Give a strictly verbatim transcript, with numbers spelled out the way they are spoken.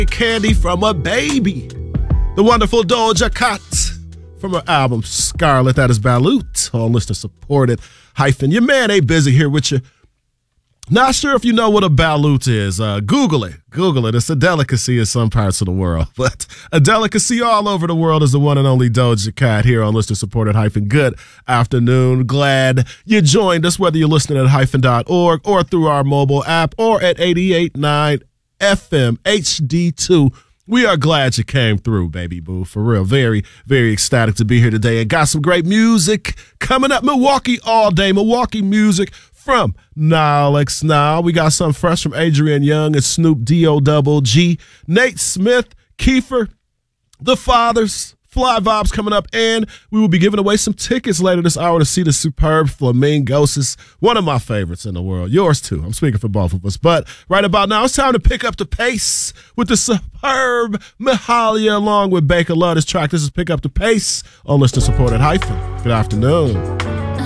Candy from a Baby. The wonderful Doja Cat from her album Scarlet. That is Balut on listener supported hyphen. Your man ain't busy here with you. Not sure if you know what a balut is. Uh, Google it. Google it. It's a delicacy in some parts of the world. But a delicacy all over the world is the one and only Doja Cat here on listener supported hyphen. Good afternoon. Glad you joined us, whether you're listening at hyphen dot org or through our mobile app or at eighty-eight point nine F M H D two. We are glad you came through, baby boo. For real. Very, very ecstatic to be here today. And got some great music coming up. Milwaukee all day. Milwaukee music from Nile X Now. We got something fresh from Adrian Young and Snoop D O Double G. Nate Smith, Kiefer, The Fathers, Fly Vibes coming up, and we will be giving away some tickets later this hour to see the superb Flamingos, one of my favorites in the world. Yours too. I'm speaking for both of us. But right about now, it's time to pick up the pace with the superb Mahalia along with Baker Love. This track, this is Pick Up the Pace on listener supported hyphen. Good afternoon.